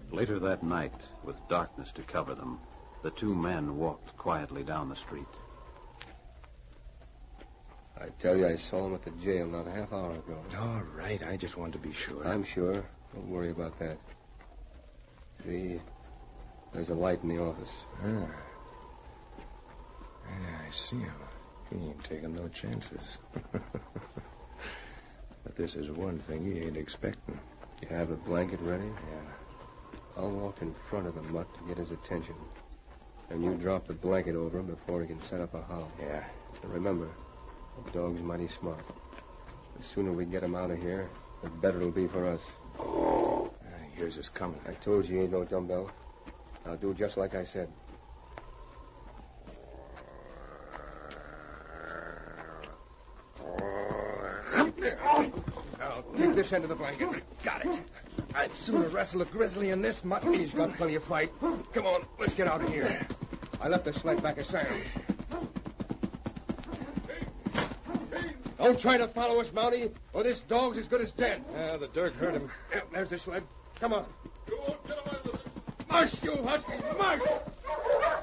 Later that night, with darkness to cover them, the two men walked quietly down the street. I tell you, I saw him at the jail not a half hour ago. All right, I just wanted to be sure. I'm sure. Don't worry about that. See, there's a light in the office. Yeah, I see him. He ain't taking no chances. But this is one thing he ain't expecting. You have a blanket ready? Yeah. I'll walk in front of the mutt to get his attention. And you drop the blanket over him before he can set up a howl. Yeah. And remember, the dog's mighty smart. The sooner we get him out of here, the better it'll be for us. He hears us coming. I told you he ain't no dumbbell. I'll do just like I said. I'll take this end of the blanket. Got it. I'd sooner wrestle a grizzly in this mutt. He's got plenty of fight. Come on, let's get out of here. I left the sled back at Sam. Don't try to follow us, Mountie, or this dog's as good as dead. The Dirk hurt him. There's the sled. Come on. March, you huskies, march!